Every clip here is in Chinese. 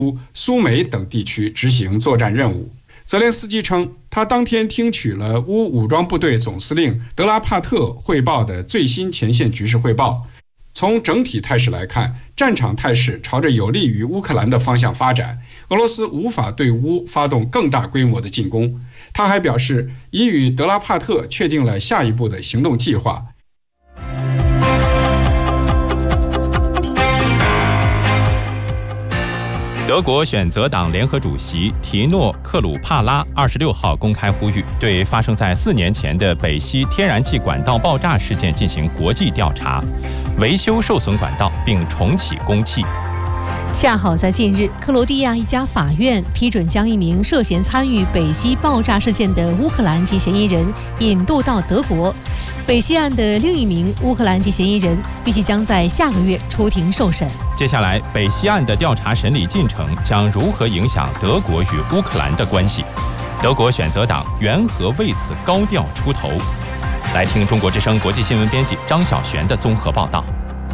苏梅等地区执行作战任务。泽连斯基称，他当天听取了乌武装部队总司令德拉帕特汇报的最新前线局势汇报。从整体态势来看，战场态势朝着有利于乌克兰的方向发展，俄罗斯无法对乌发动更大规模的进攻。他还表示，已与德拉帕特确定了下一步的行动计划。 德国选择党联合主席提诺克鲁帕拉26号公开呼吁，对发生在4年前的北溪天然气管道爆炸事件进行国际调查，维修受损管道并重启供气。 恰好在近日，克罗地亚一家法院批准将一名涉嫌参与北溪爆炸事件的乌克兰籍嫌疑人引渡到德国。北溪案的另一名乌克兰籍嫌疑人预计将在下个月出庭受审。 接下来，北溪案的调查审理进程将如何影响德国与乌克兰的关系？德国选择党缘何为此高调出头？来听中国之声国际新闻编辑张晓璇的综合报道。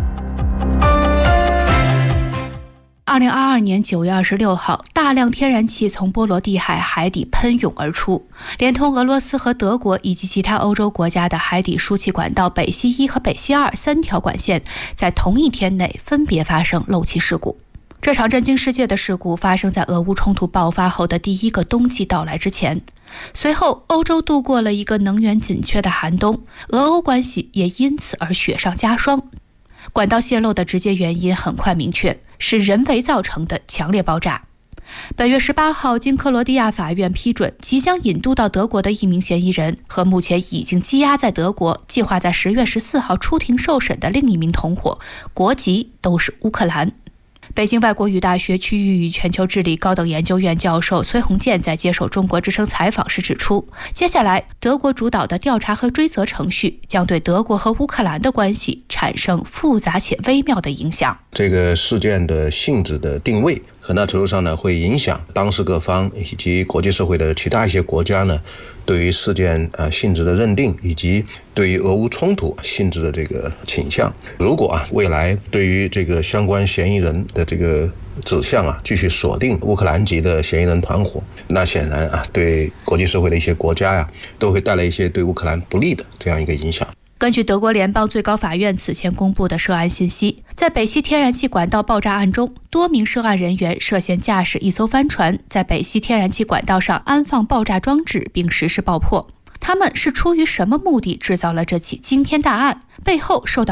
2022年9月26号，大量天然气从波罗的海海底喷涌而出，连同俄罗斯和德国以及其他欧洲国家的海底输气管道北溪1和北溪23条管线，在同一天内分别发生漏气事故。这场震惊世界的事故发生在俄乌冲突爆发后的第一个冬季到来之前。随后，欧洲度过了一个能源紧缺的寒冬，俄欧关系也因此而雪上加霜。管道泄漏的直接原因很快明确，是人为造成的强烈爆炸。本月18号，经克罗地亚法院批准，即将引渡到德国的一名嫌疑人和目前已经羁押在德国、计划在10月14号出庭受审的另一名同伙，国籍都是乌克兰。北京外国语大学区域与全球治理高等研究院教授崔洪建在接受中国之声采访时指出，接下来德国主导的调查和追责程序将对德国和乌克兰的关系产生复杂且微妙的影响。 这个事件的性质的定位很大程度上呢，会影响当事各方以及国际社会的其他一些国家呢，对于事件性质的认定，以及对于俄乌冲突性质的这个倾向。如果未来对于这个相关嫌疑人的这个指向继续锁定乌克兰籍的嫌疑人团伙，那显然对国际社会的一些国家都会带来一些对乌克兰不利的这样一个影响。 根据德国联邦最高法院此前公布的涉案信息，在北溪天然气管道爆炸案中，多名涉案人员涉嫌驾驶一艘帆船，在北溪天然气管道上安放爆炸装置并实施爆破。他们是出于什么目的制造了这起惊天大案？背后受到